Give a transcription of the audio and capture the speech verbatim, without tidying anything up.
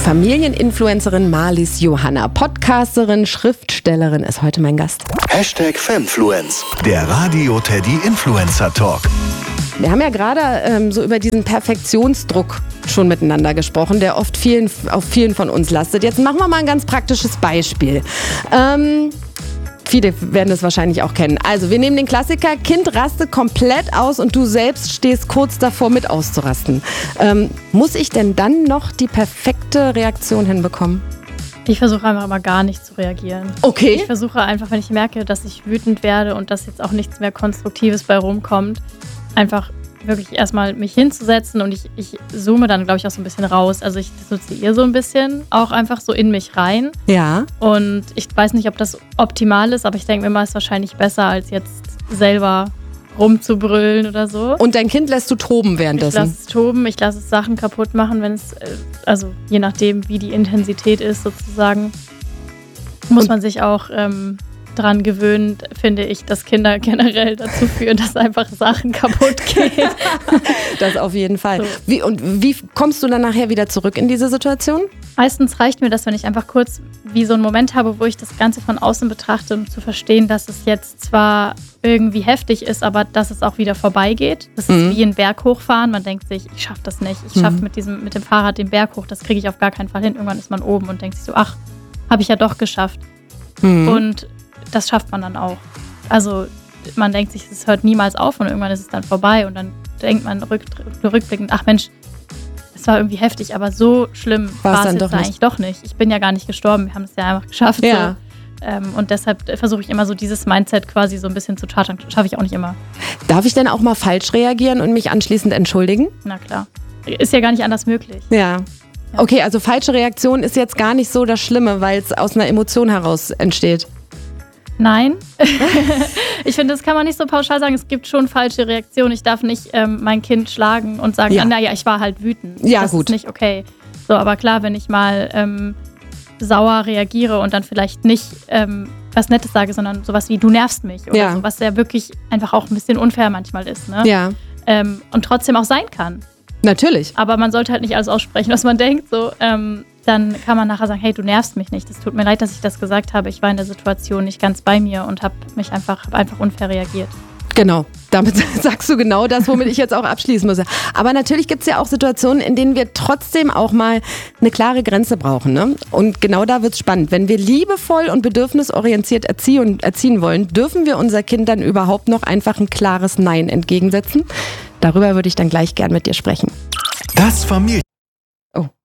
Familieninfluencerin Marlies Johanna, Podcasterin, Schriftstellerin ist heute mein Gast. Hashtag Femfluence, der Radio Teddy Influencer Talk. Wir haben ja gerade ähm, so über diesen Perfektionsdruck schon miteinander gesprochen, der oft vielen, auf vielen von uns lastet. Jetzt machen wir mal ein ganz praktisches Beispiel. Ähm, viele werden es wahrscheinlich auch kennen. Also wir nehmen den Klassiker, Kind rastet komplett aus und du selbst stehst kurz davor, mit auszurasten. Ähm, muss ich denn dann noch die perfekte Reaktion hinbekommen? Ich versuche einfach immer gar nicht zu reagieren. Okay. Ich versuche einfach, wenn ich merke, dass ich wütend werde und dass jetzt auch nichts mehr Konstruktives bei rumkommt, einfach wirklich erstmal mich hinzusetzen und ich, ich zoome dann, glaube ich, auch so ein bisschen raus. Also ich dissoziiere so ein bisschen auch einfach so in mich rein. Ja. Und ich weiß nicht, ob das optimal ist, aber ich denke mir mal, es ist wahrscheinlich besser, als jetzt selber rumzubrüllen oder so. Und dein Kind lässt du toben währenddessen? Ich lasse es toben, ich lasse es Sachen kaputt machen, wenn es, also je nachdem, wie die Intensität ist sozusagen, muss man sich auch ähm, dran gewöhnen, finde ich, dass Kinder generell dazu führen, dass einfach Sachen kaputt gehen. Das auf jeden Fall. So. Wie, und wie kommst du dann nachher wieder zurück in diese Situation? Meistens reicht mir das, wenn ich einfach kurz wie so einen Moment habe, wo ich das Ganze von außen betrachte, um zu verstehen, dass es jetzt zwar irgendwie heftig ist, aber dass es auch wieder vorbeigeht. Das ist Mhm. wie einen Berg hochfahren. Man denkt sich, ich schaffe das nicht. Ich schaffe Mhm. mit diesem, mit dem Fahrrad den Berg hoch. Das kriege ich auf gar keinen Fall hin. Irgendwann ist man oben und denkt sich so, ach, habe ich ja doch geschafft. Mhm. Und das schafft man dann auch. Also man denkt sich, es hört niemals auf und irgendwann ist es dann vorbei und dann denkt man rück, rückblickend, ach Mensch, es war irgendwie heftig, aber so schlimm War es war es dann jetzt doch nicht. eigentlich doch nicht. Ich bin ja gar nicht gestorben, wir haben es ja einfach geschafft. Ja. So. Ähm, und deshalb versuche ich immer so dieses Mindset quasi so ein bisschen zu chartern. Schaffe ich auch nicht immer. Darf ich denn auch mal falsch reagieren und mich anschließend entschuldigen? Na klar. Ist ja gar nicht anders möglich. Ja. Okay, also falsche Reaktion ist jetzt gar nicht so das Schlimme, weil es aus einer Emotion heraus entsteht. Nein. Ich finde, das kann man nicht so pauschal sagen. Es gibt schon falsche Reaktionen. Ich darf nicht ähm, mein Kind schlagen und sagen, Ja. ah, naja, ich war halt wütend. Ja, das gut. ist nicht okay. So, aber klar, wenn ich mal ähm, sauer reagiere und dann vielleicht nicht ähm, was Nettes sage, sondern sowas wie, du nervst mich oder Ja. so, was ja wirklich einfach auch ein bisschen unfair manchmal ist. Ne? Ja, Ähm, und trotzdem auch sein kann. natürlich. Aber man sollte halt nicht alles aussprechen, was man denkt. So, ähm, dann kann man nachher sagen, hey, du nervst mich nicht. Es tut mir leid, dass ich das gesagt habe. Ich war in der Situation nicht ganz bei mir und habe mich einfach, hab einfach unfair reagiert. Genau, damit sagst du genau das, womit ich jetzt auch abschließen muss. Aber natürlich gibt es ja auch Situationen, in denen wir trotzdem auch mal eine klare Grenze brauchen. Ne? Und genau da wird es spannend. Wenn wir liebevoll und bedürfnisorientiert erziehen, erziehen wollen, dürfen wir unser Kind dann überhaupt noch einfach ein klares Nein entgegensetzen? Darüber würde ich dann gleich gern mit dir sprechen. Das Familien